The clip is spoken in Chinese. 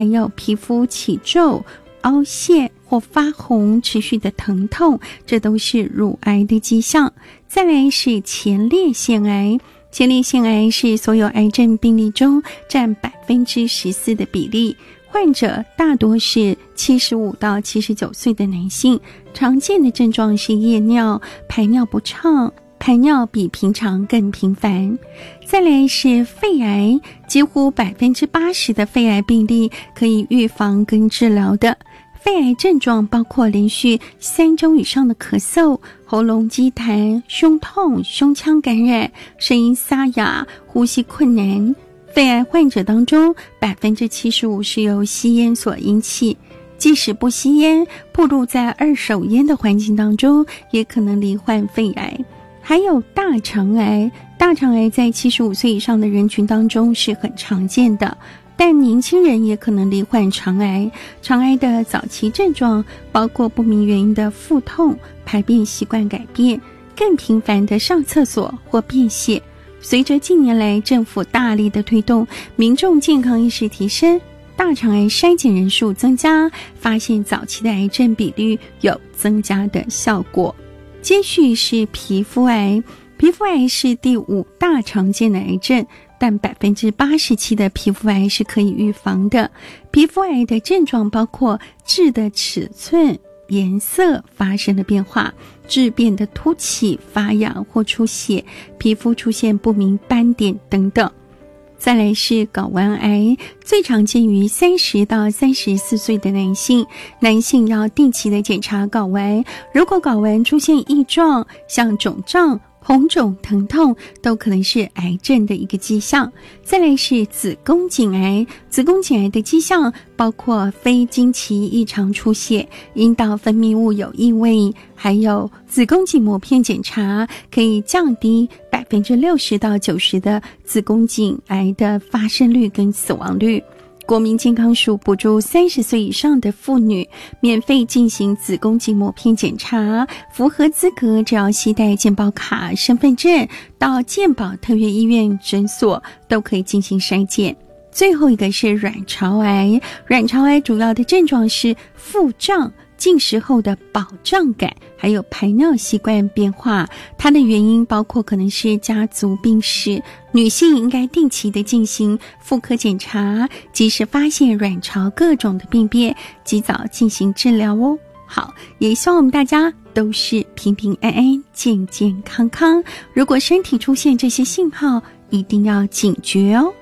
还有皮肤起皱、凹陷或发红、持续的疼痛，这都是乳癌的迹象。再来是前列腺癌，前列腺癌是所有癌症病例中占14%的比例，患者大多是75到79岁的男性，常见的症状是夜尿、排尿不畅，排尿比平常更频繁。再来是肺癌，几乎80%的肺癌病例可以预防跟治疗的。肺癌症状包括连续3周以上的咳嗽、喉咙积痰、胸痛、胸腔感染、声音沙哑、呼吸困难。肺癌患者当中75%是由吸烟所引起，即使不吸烟，暴露在二手烟的环境当中，也可能罹患肺癌。还有大肠癌，大肠癌在75岁以上的人群当中是很常见的，但年轻人也可能罹患肠癌。肠癌的早期症状包括不明原因的腹痛、排便习惯改变、更频繁的上厕所或便血。随着近年来政府大力的推动民众健康意识提升，大肠癌筛检人数增加，发现早期的癌症比率有增加的效果。接续是皮肤癌，皮肤癌是第5大常见的癌症，但87%的皮肤癌是可以预防的。皮肤癌的症状包括痣的尺寸、颜色发生了变化，痣变得凸起、发痒或出血，皮肤出现不明斑点等等。再来是睾丸癌，最常见于30到34岁的男性，男性要定期的检查睾丸，如果睾丸出现异状，像肿胀、红肿、疼痛，都可能是癌症的一个迹象。再来是子宫颈癌，子宫颈癌的迹象包括非经期异常出血、阴道分泌物有异味，还有子宫颈膜片检查可以降低60%到90%的子宫颈癌的发生率跟死亡率。国民健康署补助30岁以上的妇女免费进行子宫颈膜片检查，符合资格只要携带健保卡、身份证到健保特约医院诊所都可以进行筛检。最后一个是卵巢癌，卵巢癌主要的症状是腹胀、进食后的饱胀感，还有排尿习惯变化。它的原因包括可能是家族病史，女性应该定期的进行妇科检查，及时发现卵巢各种的病变，及早进行治疗哦。好，也希望我们大家都是平平安安、健健康康。如果身体出现这些信号，一定要警觉哦。